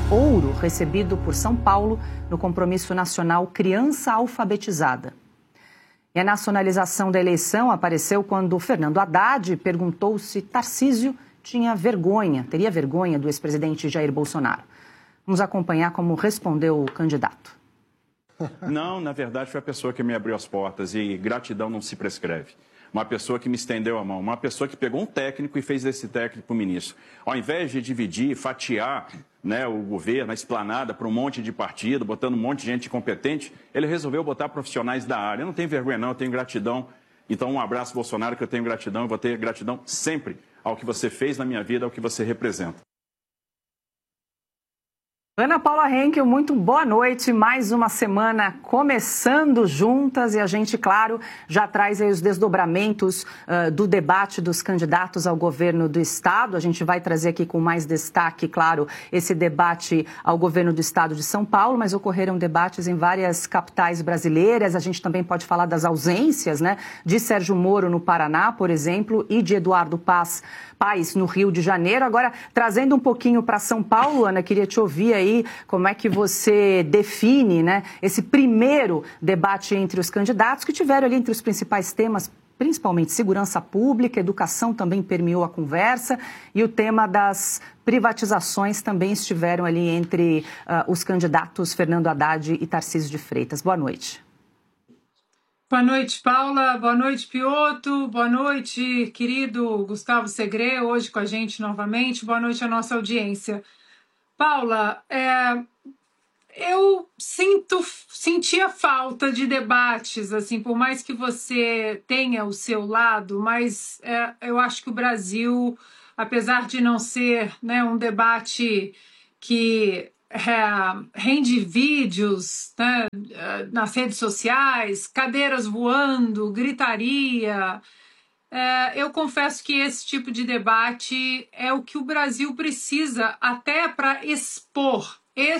ouro recebido por São Paulo no Compromisso Nacional Criança Alfabetizada. E a nacionalização da eleição apareceu quando Fernando Haddad perguntou se Tarcísio teria vergonha do ex-presidente Jair Bolsonaro. Vamos acompanhar como respondeu o candidato. Não, na verdade foi a pessoa que me abriu as portas e gratidão não se prescreve. Uma pessoa que me estendeu a mão, uma pessoa que pegou um técnico e fez desse técnico o ministro. Ao invés de dividir, fatiar, né, o governo, a esplanada para um monte de partido, botando um monte de gente competente, ele resolveu botar profissionais da área. Eu não tenho vergonha não, eu tenho gratidão. Então um abraço, Bolsonaro, que eu tenho gratidão, eu vou ter gratidão sempre ao que você fez na minha vida, ao que você representa. Ana Paula Henkel, muito boa noite. Mais uma semana começando juntas e a gente, claro, já traz aí os desdobramentos do debate dos candidatos ao governo do Estado. A gente vai trazer aqui com mais destaque, claro, esse debate ao governo do Estado de São Paulo, mas ocorreram debates em várias capitais brasileiras. A gente também pode falar das ausências, né, de Sérgio Moro no Paraná, por exemplo, e de Eduardo Paes no Rio de Janeiro. Agora, trazendo um pouquinho para São Paulo, Ana, queria te ouvir aí como é que você define, né, esse primeiro debate entre os candidatos que tiveram ali entre os principais temas, principalmente segurança pública, educação também permeou a conversa e o tema das privatizações também estiveram ali entre os candidatos Fernando Haddad e Tarcísio de Freitas. Boa noite. Boa noite, Paula. Boa noite, Piotto. Boa noite, querido Gustavo Segre, hoje com a gente novamente. Boa noite à nossa audiência. Paula, eu sentia falta de debates, assim, por mais que você tenha o seu lado, mas eu acho que o Brasil, apesar de não ser, né, um debate que rende vídeos, né, nas redes sociais, cadeiras voando, gritaria. Eu confesso que esse tipo de debate é o que o Brasil precisa até para expor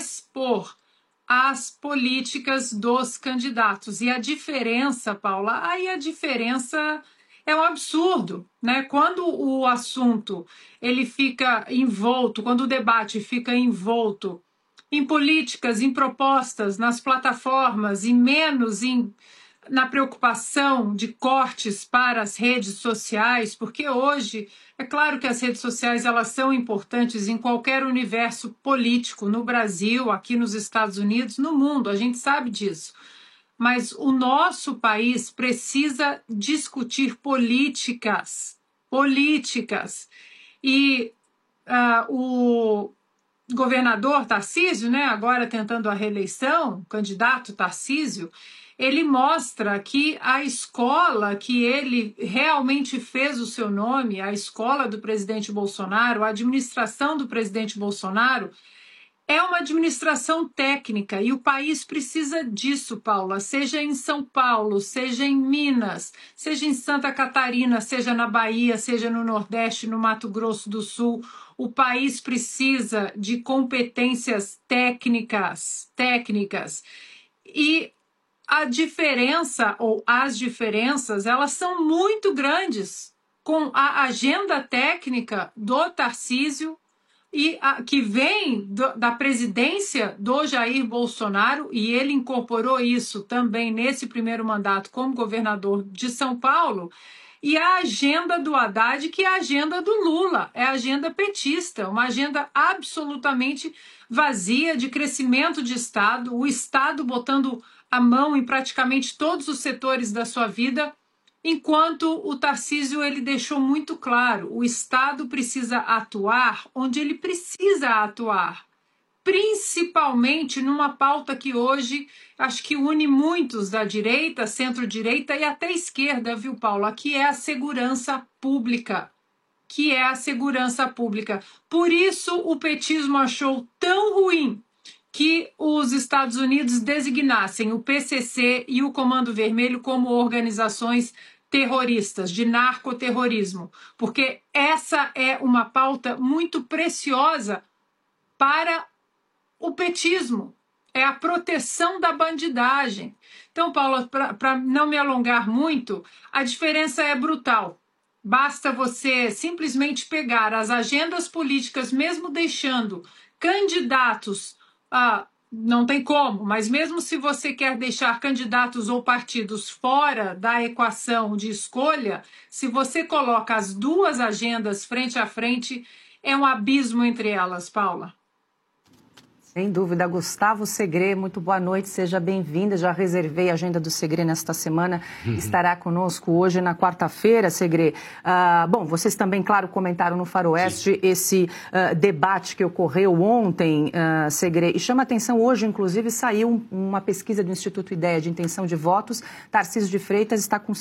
as políticas dos candidatos. E a diferença, Paula, aí a diferença é um absurdo, né? Quando o assunto ele fica envolto, quando o debate fica envolto em políticas, em propostas, nas plataformas, e menos na preocupação de cortes para as redes sociais, porque hoje, é claro que as redes sociais elas são importantes em qualquer universo político, no Brasil, aqui nos Estados Unidos, no mundo, a gente sabe disso. Mas o nosso país precisa discutir políticas. E o governador Tarcísio, né, agora tentando a reeleição, o candidato Tarcísio, ele mostra que a escola que ele realmente fez o seu nome, a escola do presidente Bolsonaro, a administração do presidente Bolsonaro, é uma administração técnica e o país precisa disso, Paula, seja em São Paulo, seja em Minas, seja em Santa Catarina, seja na Bahia, seja no Nordeste, no Mato Grosso do Sul. O país precisa de competências técnicas. E a diferença, ou as diferenças, elas são muito grandes com a agenda técnica do Tarcísio e que vem da presidência do Jair Bolsonaro, e ele incorporou isso também nesse primeiro mandato como governador de São Paulo, e a agenda do Haddad, que é a agenda do Lula, é a agenda petista, uma agenda absolutamente vazia de crescimento de Estado, o Estado botando a mão em praticamente todos os setores da sua vida, enquanto o Tarcísio ele deixou muito claro, o Estado precisa atuar onde ele precisa atuar, principalmente numa pauta que hoje acho que une muitos da direita, centro-direita e até esquerda, viu, Paulo? Que é a segurança pública. Por isso o petismo achou tão ruim que os Estados Unidos designassem o PCC e o Comando Vermelho como organizações terroristas, de narcoterrorismo, porque essa é uma pauta muito preciosa para o petismo, é a proteção da bandidagem. Então, Paula, para não me alongar muito, a diferença é brutal. basta você simplesmente pegar as agendas políticas, mesmo deixando candidatos, não tem como, mas mesmo se você quer deixar candidatos ou partidos fora da equação de escolha, se você coloca as duas agendas frente a frente, é um abismo entre elas, Paula. Sem dúvida. Gustavo Segré, muito boa noite, seja bem-vinda. Já reservei a agenda do Segré nesta semana, estará conosco hoje na quarta-feira, Segré. Bom, vocês também, claro, comentaram no Faroeste esse debate que ocorreu ontem, Segré, e chama atenção, hoje, inclusive, saiu uma pesquisa do Instituto Ideia de intenção de votos. Tarcísio de Freitas está com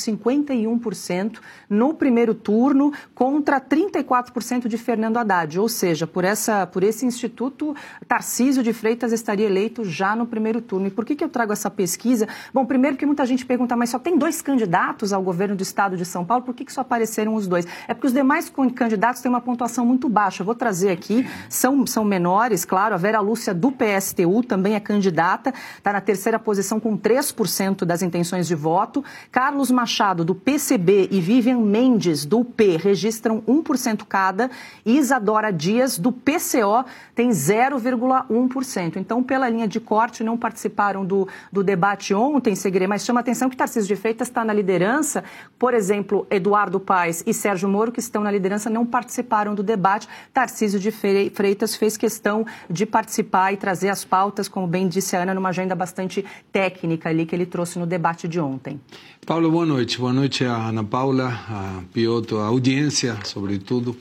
51% no primeiro turno contra 34% de Fernando Haddad, ou seja, por esse instituto, Tarcísio de Freitas estaria eleito já no primeiro turno. E por que eu trago essa pesquisa? Bom, primeiro que muita gente pergunta, mas só tem 2 candidatos ao governo do estado de São Paulo, por que só apareceram os 2? É porque os demais candidatos têm uma pontuação muito baixa. Eu vou trazer aqui, são menores, claro, a Vera Lúcia do PSTU também é candidata, está na 3ª posição com 3% das intenções de voto. Carlos Machado do PCB e Vivian Mendes do UP registram 1% cada. E Isadora Dias do PCO tem 0,1%. Então, pela linha de corte, não participaram do debate ontem, Segré, mas chama a atenção que Tarcísio de Freitas está na liderança. Por exemplo, Eduardo Paes e Sérgio Moro, que estão na liderança, não participaram do debate. Tarcísio de Freitas fez questão de participar e trazer as pautas, como bem disse a Ana, numa agenda bastante técnica ali que ele trouxe no debate de ontem. Paulo, boa noite. Boa noite a Ana Paula, a Piotr, a audiência, sobretudo.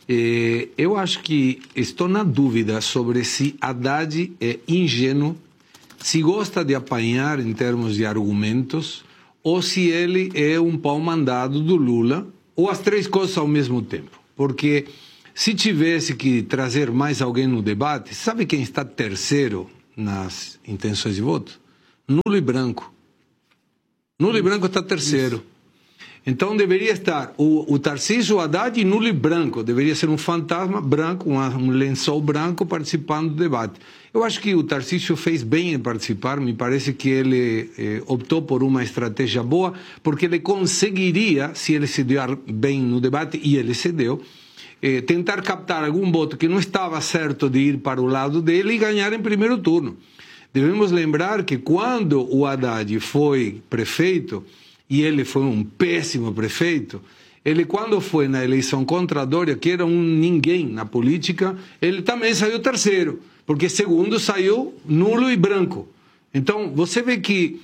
Eu acho que estou na dúvida sobre se Haddad é ingênuo, se gosta de apanhar em termos de argumentos, ou se ele é um pau mandado do Lula, ou as 3 coisas ao mesmo tempo. Porque se tivesse que trazer mais alguém no debate, sabe quem está terceiro nas intenções de voto? Nulo e Branco. Nulo e Branco está terceiro. Isso. Então deveria estar o Tarcísio, o Haddad e Nulo e Branco. Deveria ser um fantasma branco, um lençol branco participando do debate. Eu acho que o Tarcísio fez bem em participar. Me parece que ele optou por uma estratégia boa, porque ele conseguiria, se ele se der bem no debate, e ele se deu, tentar captar algum voto que não estava certo de ir para o lado dele e ganhar em primeiro turno. Devemos lembrar que quando o Haddad foi prefeito, e ele foi um péssimo prefeito, ele quando foi na eleição contra a Dória, que era um ninguém na política, ele também saiu terceiro, porque segundo saiu Nulo e Branco. Então, você vê que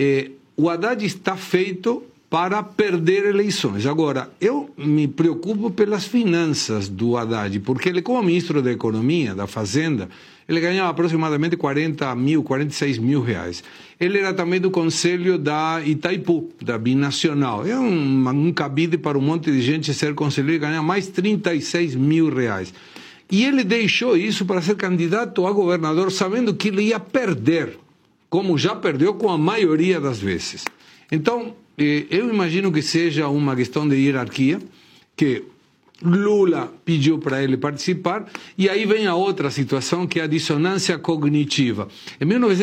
o Haddad está feito para perder eleições. Agora, eu me preocupo pelas finanças do Haddad, porque ele, como ministro da Economia, da Fazenda, ele ganhava aproximadamente 46 mil reais. Ele era também do conselho da Itaipu, da Binacional. É um cabide para um monte de gente ser conselheiro e ganhar mais 36 mil reais. E ele deixou isso para ser candidato a governador, sabendo que ele ia perder, como já perdeu com a maioria das vezes. Então, eu imagino que seja uma questão de hierarquia, que Lula pediu para ele participar, e aí vem a outra situação, que é a dissonância cognitiva. Em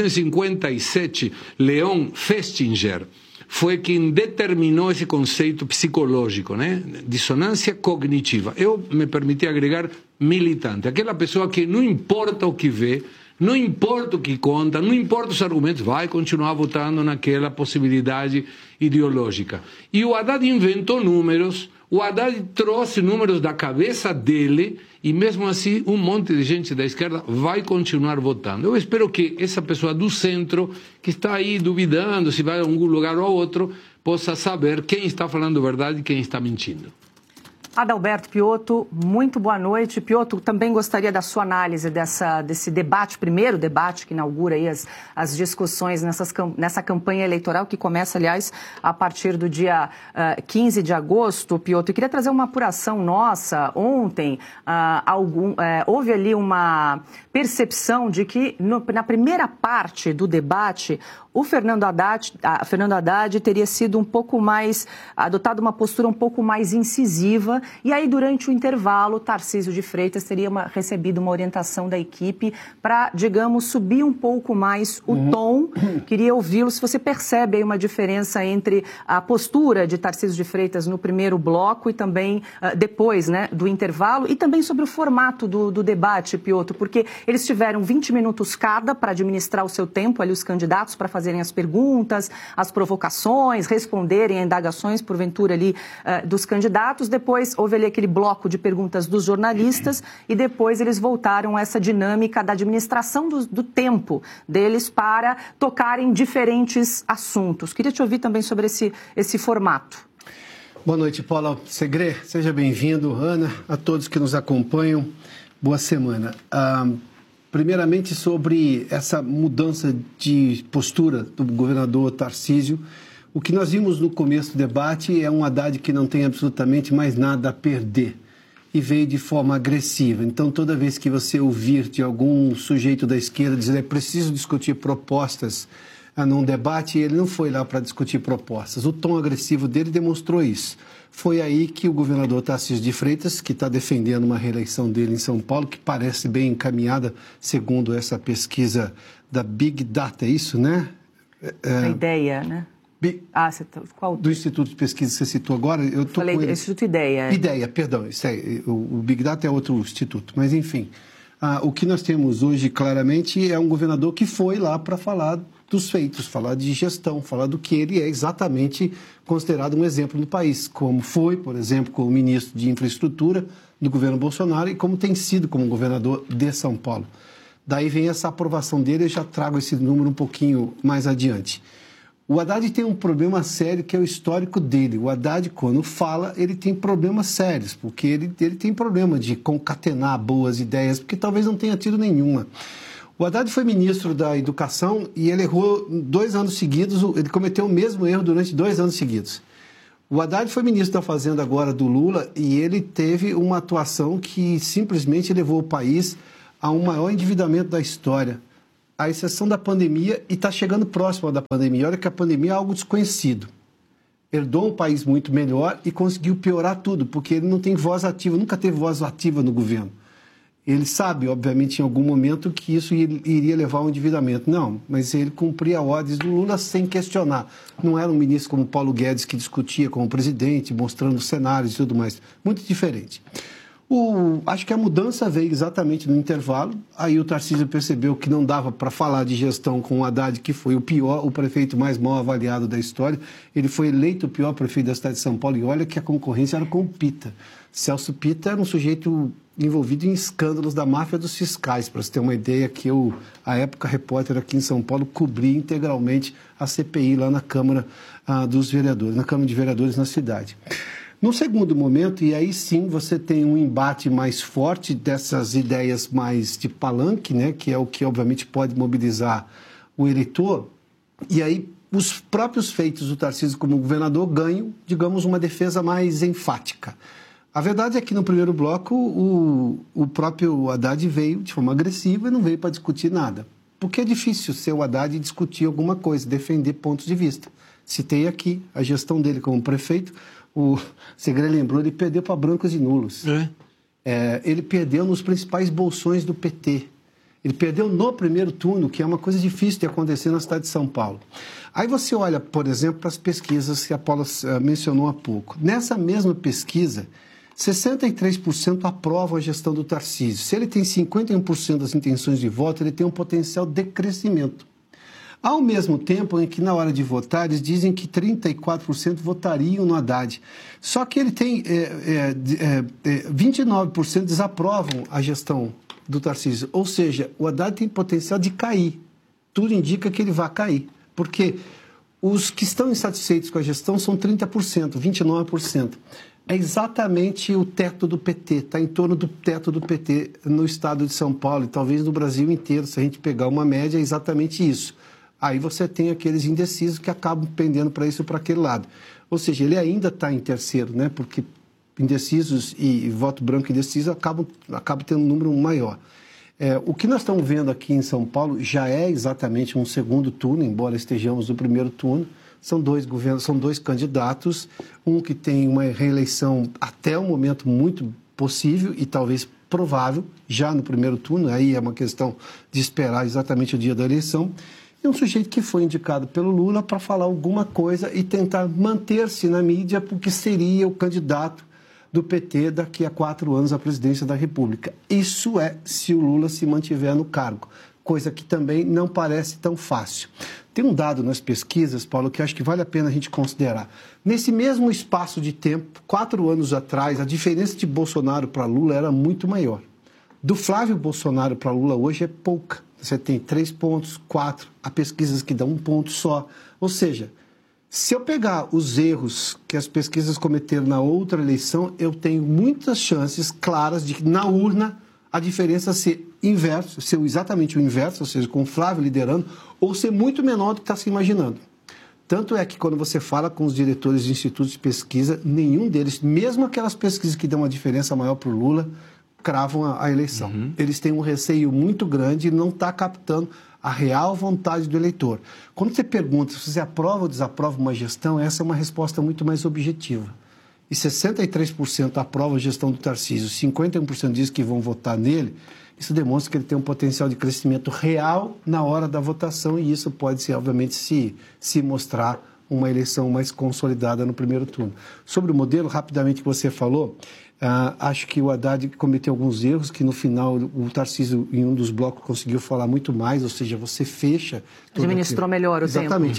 1957, Leon Festinger foi quem determinou esse conceito psicológico, né? Dissonância cognitiva. Eu me permiti agregar militante, aquela pessoa que não importa o que vê, não importa o que conta, não importa os argumentos, vai continuar votando naquela possibilidade ideológica. E o Haddad inventou números, o Haddad trouxe números da cabeça dele, e mesmo assim um monte de gente da esquerda vai continuar votando. Eu espero que essa pessoa do centro, que está aí duvidando se vai a algum lugar ou outro, possa saber quem está falando verdade e quem está mentindo. Adalberto Piotr, muito boa noite. Piotr, também gostaria da sua análise desse debate, primeiro debate que inaugura aí as discussões nessa campanha eleitoral, que começa, aliás, a partir do dia 15 de agosto. Piotr, eu queria trazer uma apuração nossa. Ontem, houve ali uma percepção de que, na primeira parte do debate, o Fernando Haddad teria sido adotado uma postura um pouco mais incisiva, e aí durante o intervalo, Tarcísio de Freitas teria recebido uma orientação da equipe para, digamos, subir um pouco mais o tom. Queria ouvi-lo, se você percebe aí uma diferença entre a postura de Tarcísio de Freitas no primeiro bloco e também depois, né, do intervalo, e também sobre o formato do debate, Piotr, porque eles tiveram 20 minutos cada para administrar o seu tempo, ali os candidatos, para fazerem as perguntas, as provocações, responderem a indagações, porventura, ali dos candidatos. Depois houve ali aquele bloco de perguntas dos jornalistas e depois eles voltaram a essa dinâmica da administração do tempo deles para tocarem diferentes assuntos. Queria te ouvir também sobre esse formato. Boa noite, Paula Segre. Seja bem-vindo, Ana, a todos que nos acompanham. Boa semana. Primeiramente, sobre essa mudança de postura do governador Tarcísio, o que nós vimos no começo do debate é um Haddad que não tem absolutamente mais nada a perder e veio de forma agressiva. Então, toda vez que você ouvir de algum sujeito da esquerda dizer é preciso discutir propostas num debate, ele não foi lá para discutir propostas. O tom agressivo dele demonstrou isso. Foi aí que o governador Tarcísio de Freitas, que está defendendo uma reeleição dele em São Paulo, que parece bem encaminhada, segundo essa pesquisa da Big Data, é isso, né? A ideia, né? Qual? Do Instituto de Pesquisa que você citou agora. Eu falei do Instituto Ideia. Ideia, perdão. Isso aí, o Big Data é outro instituto. Mas, enfim, o que nós temos hoje, claramente, é um governador que foi lá para falar dos feitos, falar de gestão, falar do que ele é exatamente considerado um exemplo no país, como foi, por exemplo, como ministro de Infraestrutura do governo Bolsonaro e como tem sido como governador de São Paulo. Daí vem essa aprovação dele, eu já trago esse número um pouquinho mais adiante. O Haddad tem um problema sério que é o histórico dele. O Haddad, quando fala, ele tem problemas sérios, porque ele tem problema de concatenar boas ideias, porque talvez não tenha tido nenhuma. O Haddad foi ministro da Educação e ele errou 2 anos seguidos, ele cometeu o mesmo erro durante 2 anos seguidos. O Haddad foi ministro da Fazenda agora do Lula e ele teve uma atuação que simplesmente levou o país a um maior endividamento da história, à exceção da pandemia, e está chegando próximo da pandemia. Olha que a pandemia é algo desconhecido. Herdou um país muito melhor e conseguiu piorar tudo, porque ele não tem voz ativa, nunca teve voz ativa no governo. Ele sabe, obviamente, em algum momento que isso iria levar ao endividamento. Não, mas ele cumpria ordens do Lula sem questionar. Não era um ministro como Paulo Guedes que discutia com o presidente, mostrando cenários e tudo mais. Muito diferente. Acho que a mudança veio exatamente no intervalo. Aí o Tarcísio percebeu que não dava para falar de gestão com o Haddad, que foi o prefeito mais mal avaliado da história. Ele foi eleito o pior prefeito da cidade de São Paulo e olha que a concorrência era com o Pita. Celso Pita era um sujeito envolvido em escândalos da máfia dos fiscais. Para você ter uma ideia, que eu, à época, repórter aqui em São Paulo, cobri integralmente a CPI lá na Câmara dos Vereadores, na Câmara de Vereadores na cidade. No segundo momento, e aí sim você tem um embate mais forte dessas ideias mais de palanque, né, que é o que obviamente pode mobilizar o eleitor, e aí os próprios feitos do Tarcísio como governador ganham, digamos, uma defesa mais enfática. A verdade é que no primeiro bloco o próprio Haddad veio de forma agressiva e não veio para discutir nada. Porque é difícil ser o Haddad e discutir alguma coisa, defender pontos de vista. Citei aqui a gestão dele como prefeito. O Segre lembrou, ele perdeu para brancos e nulos. Ele perdeu nos principais bolsões do PT. Ele perdeu no primeiro turno, que é uma coisa difícil de acontecer na cidade de São Paulo. Aí você olha, por exemplo, para as pesquisas que a Paula mencionou há pouco. Nessa mesma pesquisa, 63% aprovam a gestão do Tarcísio. Se ele tem 51% das intenções de voto, ele tem um potencial de crescimento. Ao mesmo tempo em que, na hora de votar, eles dizem que 34% votariam no Haddad. Só que ele tem 29% desaprovam a gestão do Tarcísio. Ou seja, o Haddad tem potencial de cair. Tudo indica que ele vai cair. Porque os que estão insatisfeitos com a gestão são 30%, 29%. É exatamente o teto do PT, está em torno do teto do PT no estado de São Paulo e talvez no Brasil inteiro, se a gente pegar uma média, é exatamente isso. Aí você tem aqueles indecisos que acabam pendendo para isso ou para aquele lado. Ou seja, ele ainda está em terceiro, né? Porque indecisos e voto branco indeciso acabam tendo um número maior. O que nós estamos vendo aqui em São Paulo já é exatamente um segundo turno, embora estejamos no primeiro turno. São dois candidatos, um que tem uma reeleição até o momento muito possível e talvez provável, já no primeiro turno, aí é uma questão de esperar exatamente o dia da eleição, e um sujeito que foi indicado pelo Lula para falar alguma coisa e tentar manter-se na mídia, porque seria o candidato do PT daqui a 4 anos à presidência da República. Isso é se o Lula se mantiver no cargo, coisa que também não parece tão fácil. Tem um dado nas pesquisas, Paulo, que acho que vale a pena a gente considerar. Nesse mesmo espaço de tempo, 4 anos atrás, a diferença de Bolsonaro para Lula era muito maior. Do Flávio Bolsonaro para Lula hoje é pouca. Você tem 3 pontos, 4, há pesquisas que dão 1 ponto só. Ou seja, se eu pegar os erros que as pesquisas cometeram na outra eleição, eu tenho muitas chances claras de que na urna a diferença ser inverso, ser exatamente o inverso, ou seja, com o Flávio liderando, ou ser muito menor do que está se imaginando. Tanto é que quando você fala com os diretores de institutos de pesquisa, nenhum deles, mesmo aquelas pesquisas que dão uma diferença maior para o Lula, cravam a eleição. Eles têm um receio muito grande e não está captando a real vontade do eleitor. Quando você pergunta se você aprova ou desaprova uma gestão, essa é uma resposta muito mais objetiva. E 63% aprova a gestão do Tarcísio, 51% diz que vão votar nele, isso demonstra que ele tem um potencial de crescimento real na hora da votação e isso pode, obviamente, se mostrar uma eleição mais consolidada no primeiro turno. Sobre o modelo, rapidamente que você falou, acho que o Haddad cometeu alguns erros, que no final o Tarcísio, em um dos blocos, conseguiu falar muito mais, ou seja, você fecha... Administrou melhor o tempo. Exatamente.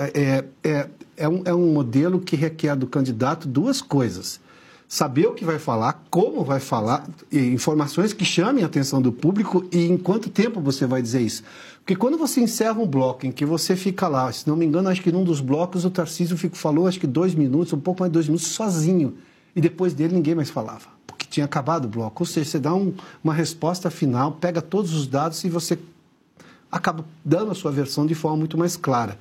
É um modelo que requer do candidato 2 coisas. Saber o que vai falar, como vai falar, informações que chamem a atenção do público e em quanto tempo você vai dizer isso. Porque quando você encerra um bloco em que você fica lá, se não me engano, acho que num dos blocos o Tarcísio falou, acho que 2 minutos, um pouco mais de 2 minutos, sozinho. E depois dele ninguém mais falava, porque tinha acabado o bloco. Ou seja, você dá uma resposta final, pega todos os dados e você acaba dando a sua versão de forma muito mais clara.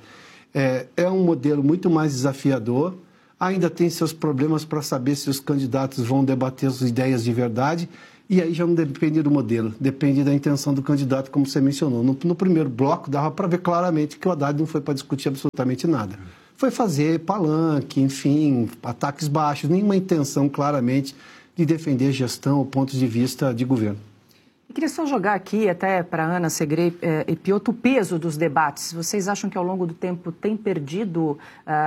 É um modelo muito mais desafiador, ainda tem seus problemas para saber se os candidatos vão debater as ideias de verdade, e aí já não depende do modelo, depende da intenção do candidato, como você mencionou. No primeiro bloco, dava para ver claramente que o Haddad não foi para discutir absolutamente nada. Foi fazer palanque, enfim, ataques baixos, nenhuma intenção claramente de defender gestão ou pontos de vista de governo. Eu queria só jogar aqui, até para Ana Segrei e Piotr, o peso dos debates. Vocês acham que ao longo do tempo tem perdido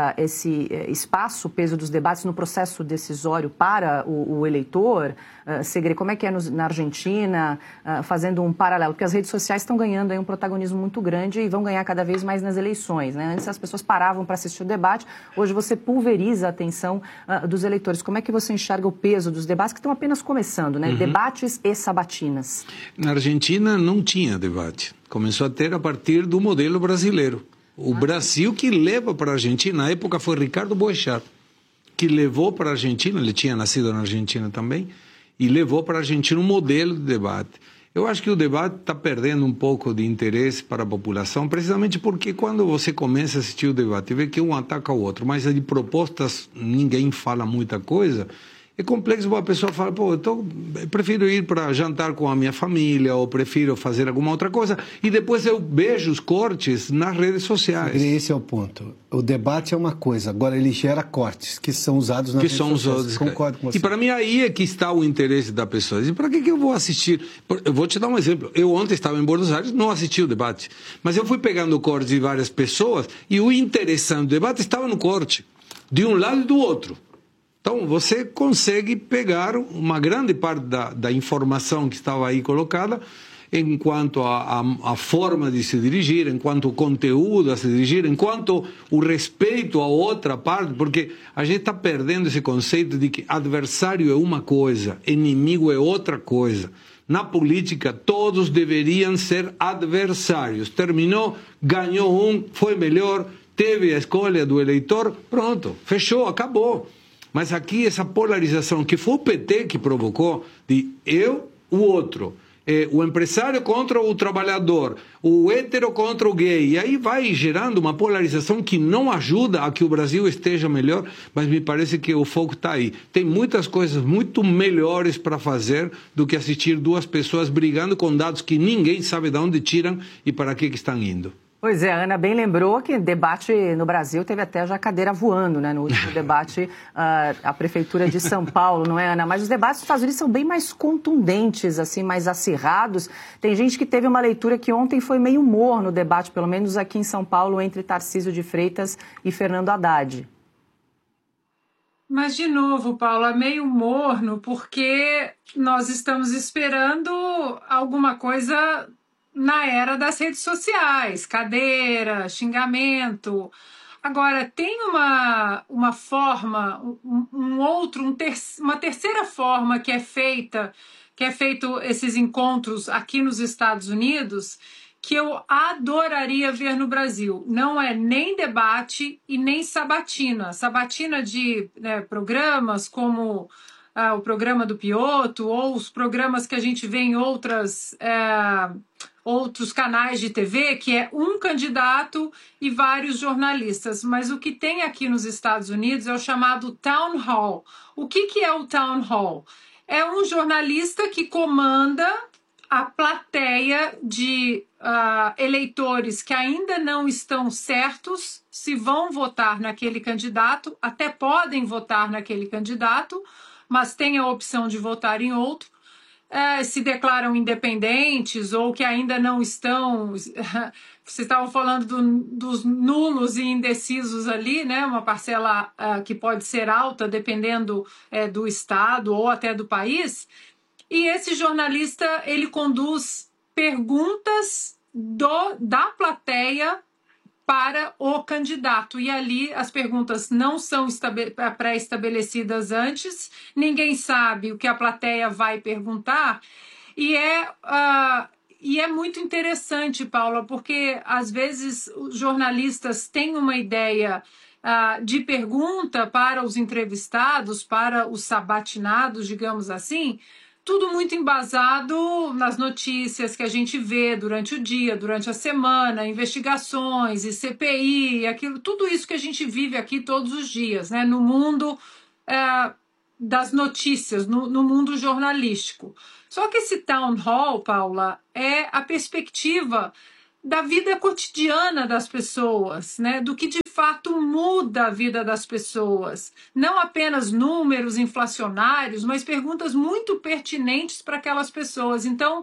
esse espaço, o peso dos debates no processo decisório para o eleitor? Segrei, como é que é na Argentina, fazendo um paralelo? Porque as redes sociais estão ganhando aí um protagonismo muito grande e vão ganhar cada vez mais nas eleições, né? Antes as pessoas paravam para assistir o debate, hoje você pulveriza a atenção dos eleitores. Como é que você enxerga o peso dos debates que estão apenas começando, né? Debates e sabatinas. Na Argentina não tinha debate. Começou a ter a partir do modelo brasileiro. O Brasil que leva para a Argentina, na época foi Ricardo Boechat, que levou para a Argentina, ele tinha nascido na Argentina também, e levou para a Argentina um modelo de debate. Eu acho que o debate está perdendo um pouco de interesse para a população, precisamente porque quando você começa a assistir o debate, vê que um ataca o outro, mas de propostas ninguém fala muita coisa. É complexo para a pessoa falar, eu prefiro ir para jantar com a minha família, ou prefiro fazer alguma outra coisa, e depois eu vejo os cortes nas redes sociais. Esse é o ponto. O debate é uma coisa, agora ele gera cortes, que são usados nas redes sociais. Concordo com você. E para mim aí é que está o interesse da pessoa. E para que eu vou assistir? Eu vou te dar um exemplo. Eu ontem estava em Buenos Aires, não assisti o debate, mas eu fui pegando cortes de várias pessoas, e o interessante do debate estava no corte, de um lado e do outro. Então, você consegue pegar uma grande parte da informação que estava aí colocada enquanto a forma de se dirigir, enquanto o conteúdo a se dirigir, enquanto o respeito à outra parte, porque a gente está perdendo esse conceito de que adversário é uma coisa, inimigo é outra coisa. Na política, todos deveriam ser adversários. Terminou, ganhou um, foi melhor, teve a escolha do eleitor, pronto, fechou, acabou. Mas aqui essa polarização que foi o PT que provocou, de eu, o outro. o empresário contra o trabalhador, o hétero contra o gay, e aí vai gerando uma polarização que não ajuda a que o Brasil esteja melhor, mas me parece que o foco está aí. Tem muitas coisas muito melhores para fazer do que assistir duas pessoas brigando com dados que ninguém sabe de onde tiram e para que estão indo. Pois é, a Ana bem lembrou que debate no Brasil teve até já cadeira voando, né? No último debate, a Prefeitura de São Paulo, não é, Ana? Mas os debates dos Estados Unidos são bem mais contundentes, assim, mais acirrados. Tem gente que teve uma leitura que ontem foi meio morno no debate, pelo menos aqui em São Paulo, entre Tarcísio de Freitas e Fernando Haddad. Mas, de novo, Paula, meio morno, porque nós estamos esperando alguma coisa na era das redes sociais, cadeira, xingamento. Agora, tem uma forma, uma terceira forma que é feito esses encontros aqui nos Estados Unidos, que eu adoraria ver no Brasil. Não é nem debate e nem sabatina. Sabatina de programas como o programa do Piotto ou os programas que a gente vê em outros canais de TV, que é um candidato e vários jornalistas. Mas o que tem aqui nos Estados Unidos é o chamado Town Hall. O que é o Town Hall? É um jornalista que comanda a plateia de eleitores que ainda não estão certos se vão votar naquele candidato, até podem votar naquele candidato, mas têm a opção de votar em outro, se declaram independentes ou que ainda não estão... Vocês estavam falando dos nulos e indecisos ali, né? Uma parcela que pode ser alta, dependendo do estado ou até do país. E esse jornalista, ele conduz perguntas da plateia para o candidato. E ali as perguntas não são pré-estabelecidas antes, ninguém sabe o que a plateia vai perguntar. E é muito interessante, Paula, porque às vezes os jornalistas têm uma ideia de pergunta para os entrevistados, para os sabatinados, digamos assim, tudo muito embasado nas notícias que a gente vê durante o dia, durante a semana, investigações e CPI, aquilo, tudo isso que a gente vive aqui todos os dias, né? No mundo das notícias, no mundo jornalístico. Só que esse town hall, Paula, é a perspectiva da vida cotidiana das pessoas, né? Do que de fato muda a vida das pessoas. Não apenas números inflacionários, mas perguntas muito pertinentes para aquelas pessoas. Então,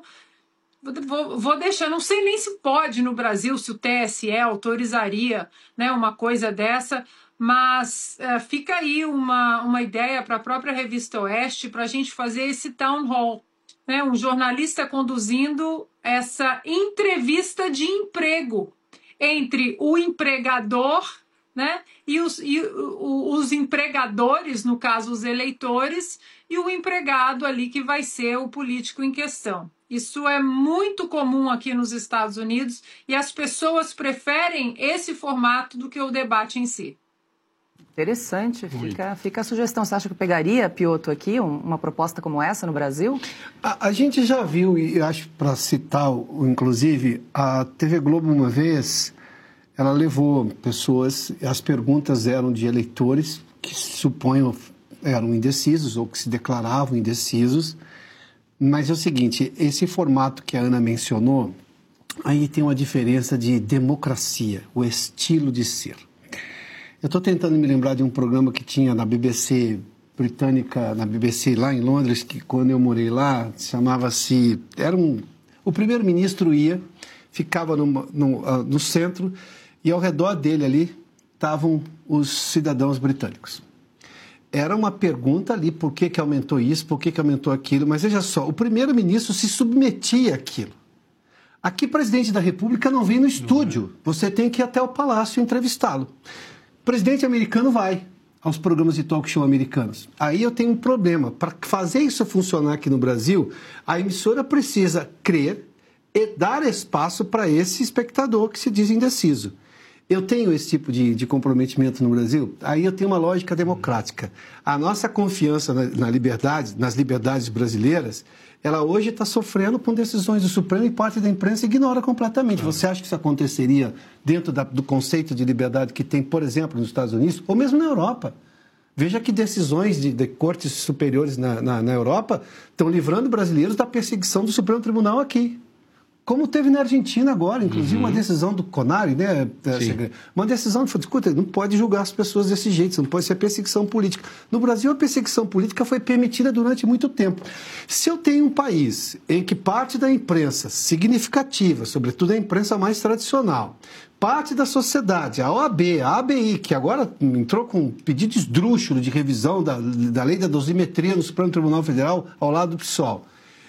vou deixar, não sei nem se pode no Brasil, se o TSE autorizaria, né, uma coisa dessa, mas fica aí uma ideia para a própria Revista Oeste para a gente fazer esse town hall. Né, um jornalista conduzindo essa entrevista de emprego entre o empregador, né, e os empregadores, no caso os eleitores, e o empregado ali que vai ser o político em questão. Isso é muito comum aqui nos Estados Unidos e as pessoas preferem esse formato do que o debate em si. Interessante, fica a sugestão. Você acha que pegaria, Piotto, aqui uma proposta como essa no Brasil? A gente já viu, e acho para citar, inclusive, a TV Globo uma vez, ela levou pessoas, as perguntas eram de eleitores que suponham eram indecisos ou que se declaravam indecisos, mas é o seguinte, esse formato que a Ana mencionou, aí tem uma diferença de democracia, o estilo de ser. Eu estou tentando me lembrar de um programa que tinha na BBC britânica, na BBC lá em Londres, que quando eu morei lá, chamava-se... o primeiro-ministro ia, ficava no centro, e ao redor dele ali estavam os cidadãos britânicos. Era uma pergunta ali, por que aumentou isso, por que aumentou aquilo, mas veja só, o primeiro-ministro se submetia àquilo. Aqui, presidente da República não vem no estúdio, você tem que ir até o palácio entrevistá-lo. O presidente americano vai aos programas de talk show americanos. Aí eu tenho um problema. Para fazer isso funcionar aqui no Brasil, a emissora precisa crer e dar espaço para esse espectador que se diz indeciso. Eu tenho esse tipo de comprometimento no Brasil, aí eu tenho uma lógica democrática. A nossa confiança nas liberdades brasileiras, ela hoje está sofrendo com decisões do Supremo e parte da imprensa ignora completamente. Você acha que isso aconteceria dentro do conceito de liberdade que tem, por exemplo, nos Estados Unidos, ou mesmo na Europa? Veja que decisões de cortes superiores na Europa estão livrando brasileiros da perseguição do Supremo Tribunal aqui. Como teve na Argentina agora, inclusive uma decisão do CONARE, né? Uma decisão que foi, escuta, não pode julgar as pessoas desse jeito, não pode ser perseguição política. No Brasil, a perseguição política foi permitida durante muito tempo. Se eu tenho um país em que parte da imprensa significativa, sobretudo a imprensa mais tradicional, parte da sociedade, a OAB, a ABI, que agora entrou com um pedido esdrúxulo de revisão da lei da dosimetria no Supremo Tribunal Federal ao lado do PSOL,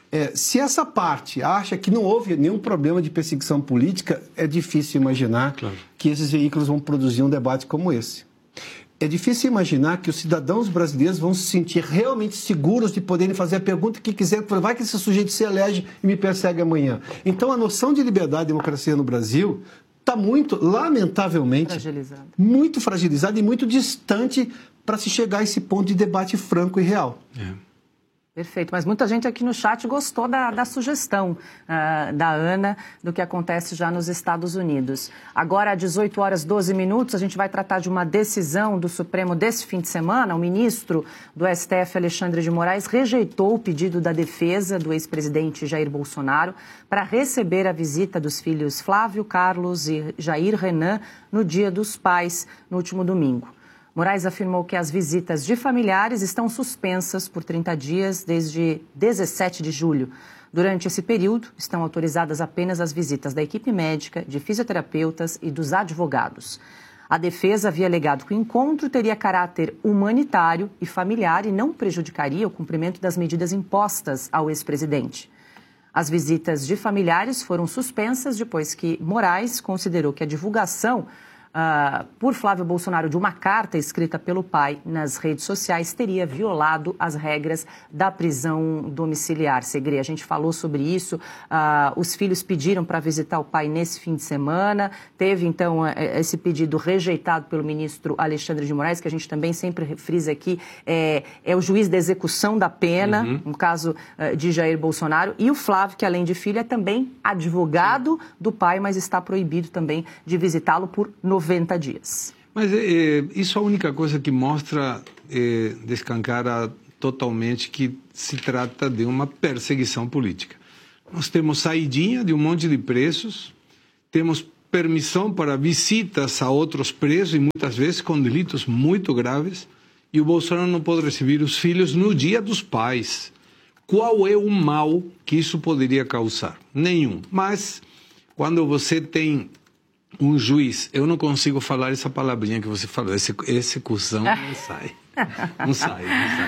se essa parte acha que não houve nenhum problema de perseguição política, é difícil imaginar que esses veículos vão produzir um debate como esse. É difícil imaginar que os cidadãos brasileiros vão se sentir realmente seguros de poderem fazer a pergunta que quiserem, vai que esse sujeito se elege e me persegue amanhã. Então, a noção de liberdade e democracia no Brasil está muito, lamentavelmente, muito fragilizada e muito distante para se chegar a esse ponto de debate franco e real. Perfeito, mas muita gente aqui no chat gostou da sugestão da Ana, do que acontece já nos Estados Unidos. Agora, às 18 horas 12 minutos, a gente vai tratar de uma decisão do Supremo desse fim de semana. O ministro do STF, Alexandre de Moraes, rejeitou o pedido da defesa do ex-presidente Jair Bolsonaro para receber a visita dos filhos Flávio, Carlos e Jair Renan no Dia dos Pais, no último domingo. Moraes afirmou que as visitas de familiares estão suspensas por 30 dias desde 17 de julho. Durante esse período, estão autorizadas apenas as visitas da equipe médica, de fisioterapeutas e dos advogados. A defesa havia alegado que o encontro teria caráter humanitário e familiar e não prejudicaria o cumprimento das medidas impostas ao ex-presidente. As visitas de familiares foram suspensas depois que Moraes considerou que a divulgação por Flávio Bolsonaro de uma carta escrita pelo pai nas redes sociais teria violado as regras da prisão domiciliar. Segre, a gente falou sobre isso, os filhos pediram para visitar o pai nesse fim de semana, teve então esse pedido rejeitado pelo ministro Alexandre de Moraes, que a gente também sempre frisa aqui, é o juiz da execução da pena, no caso de Jair Bolsonaro, e o Flávio, que além de filho é também advogado do pai, mas está proibido também de visitá-lo por 90 dias. Mas isso é a única coisa que mostra, descancara totalmente que se trata de uma perseguição política. Nós temos saidinha de um monte de presos, temos permissão para visitas a outros presos e muitas vezes com delitos muito graves, e o Bolsonaro não pode receber os filhos no Dia dos Pais. Qual é o mal que isso poderia causar? Nenhum. Mas quando você tem um juiz, eu não consigo falar essa palavrinha que você falou, esse cuzão não sai. Não sai.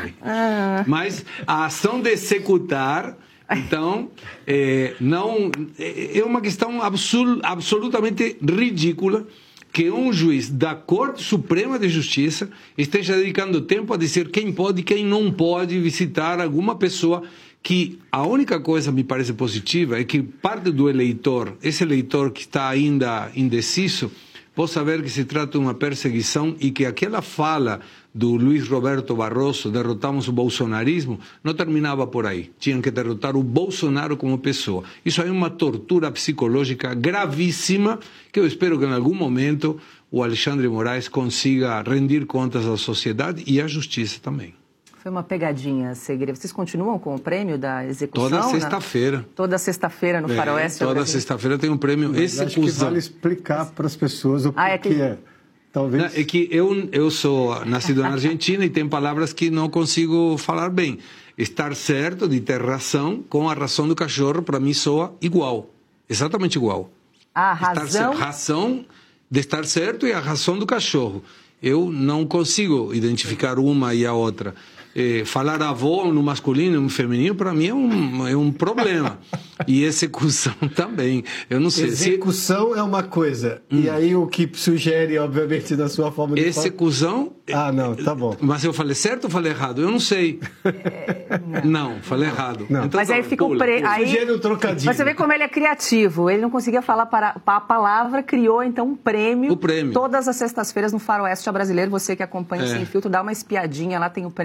Mas a ação de executar, então, não, é uma questão absolutamente ridícula que um juiz da Corte Suprema de Justiça esteja dedicando tempo a dizer quem pode e quem não pode visitar alguma pessoa, que a única coisa que me parece positiva é que parte do eleitor, esse eleitor que está ainda indeciso, possa ver que se trata de uma perseguição e que aquela fala do Luiz Roberto Barroso, derrotamos o bolsonarismo, não terminava por aí. Tinham que derrotar o Bolsonaro como pessoa. Isso é uma tortura psicológica gravíssima que eu espero que em algum momento o Alexandre de Moraes consiga rendir contas à sociedade e à justiça também. Foi uma pegadinha, Segre. Vocês continuam com o prêmio da execução? Toda sexta-feira. Toda sexta-feira no Faroeste. Toda sexta-feira tem um prêmio execução. Acho que vale explicar para as pessoas o que é. Talvez. Não, é que eu sou nascido na Argentina e tem palavras que não consigo falar bem. Estar certo de ter razão com a razão do cachorro, para mim, soa igual. Exatamente igual. A razão? Razão de estar certo e a razão do cachorro. Eu não consigo identificar uma e a outra. Falar avó no masculino e no feminino, para mim, é um problema. E execução também. Eu não sei. Execução é uma coisa. E aí o que sugere, obviamente, da sua forma de falar... Execução... não, tá bom. Mas eu falei certo ou falei errado? Eu não sei. Não, falei errado. Não. Então, mas aí fica o sugere um trocadilho. Você vê como ele é criativo. Ele não conseguia falar a palavra, criou então um prêmio. O prêmio. Todas as sextas-feiras no Faroeste Brasileiro. Você que acompanha Sem Filtro, dá uma espiadinha. Lá tem o prêmio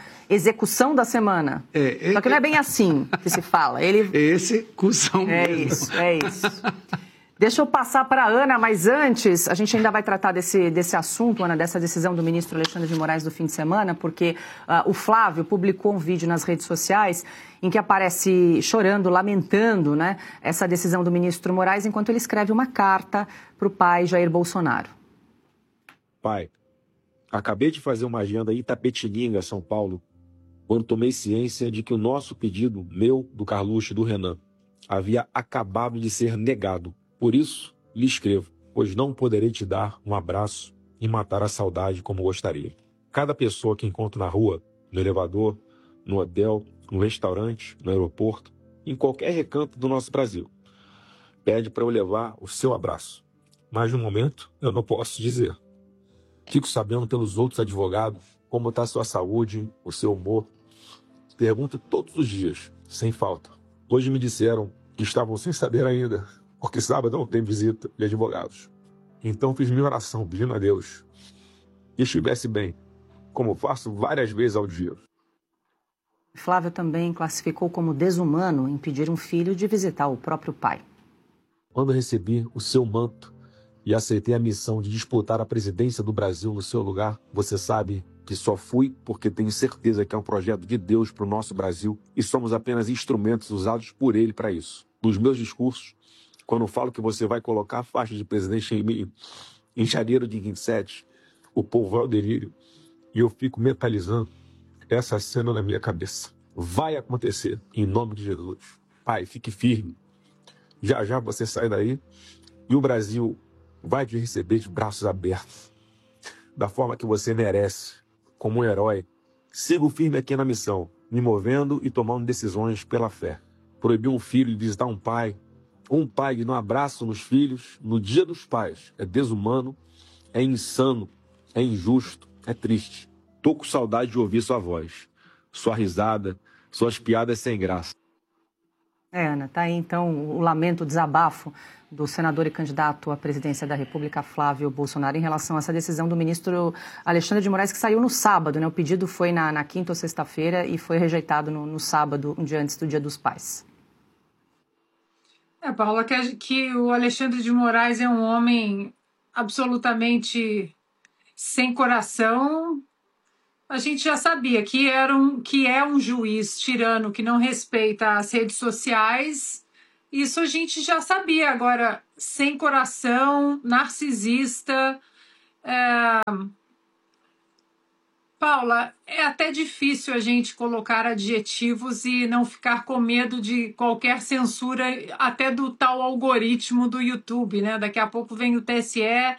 execução da semana. Só que não é bem assim que se fala. Execução mesmo. É isso. Deixa eu passar para a Ana, mas antes, a gente ainda vai tratar desse assunto, Ana, dessa decisão do ministro Alexandre de Moraes do fim de semana, porque o Flávio publicou um vídeo nas redes sociais em que aparece chorando, lamentando, né, essa decisão do ministro Moraes, enquanto ele escreve uma carta para o pai Jair Bolsonaro. Pai, acabei de fazer uma agenda em Itapetininga, São Paulo, quando tomei ciência de que o nosso pedido, meu, do Carluxo e do Renan, havia acabado de ser negado. Por isso, lhe escrevo, pois não poderei te dar um abraço e matar a saudade como gostaria. Cada pessoa que encontro na rua, no elevador, no hotel, no restaurante, no aeroporto, em qualquer recanto do nosso Brasil, pede para eu levar o seu abraço. Mas no momento, eu não posso dizer. Fico sabendo pelos outros advogados como está a sua saúde, o seu humor. Pergunto todos os dias, sem falta. Hoje me disseram que estavam sem saber ainda, porque sábado não tem visita de advogados. Então fiz minha oração pedindo a Deus que estivesse bem, como faço várias vezes ao dia. Flávio também classificou como desumano impedir um filho de visitar o próprio pai. Quando recebi o seu manto e aceitei a missão de disputar a presidência do Brasil no seu lugar, você sabe que só fui porque tenho certeza que é um projeto de Deus para o nosso Brasil e somos apenas instrumentos usados por Ele para isso. Nos meus discursos, quando falo que você vai colocar a faixa de presidente em mim, em janeiro de 27, o povo vai ao delírio e eu fico mentalizando essa cena na minha cabeça. Vai acontecer, em nome de Jesus. Pai, fique firme. Já já você sai daí e o Brasil vai te receber de braços abertos, da forma que você merece, como um herói. Sigo firme aqui na missão, me movendo e tomando decisões pela fé. Proibir um filho de visitar um pai de dar um abraço nos filhos no dia dos pais é desumano, é insano, é injusto, é triste. Tô com saudade de ouvir sua voz, sua risada, suas piadas sem graça. Ana, tá aí então o lamento, o desabafo do senador e candidato à presidência da República, Flávio Bolsonaro, em relação a essa decisão do ministro Alexandre de Moraes, que saiu no sábado, né? O pedido foi na quinta ou sexta-feira e foi rejeitado no sábado, um dia antes do Dia dos Pais. Paula, que o Alexandre de Moraes é um homem absolutamente sem coração. A gente já sabia que é um juiz tirano que não respeita as redes sociais. Isso a gente já sabia. Agora, sem coração, narcisista. Paula, é até difícil a gente colocar adjetivos e não ficar com medo de qualquer censura, até do tal algoritmo do YouTube, né? Daqui a pouco vem o TSE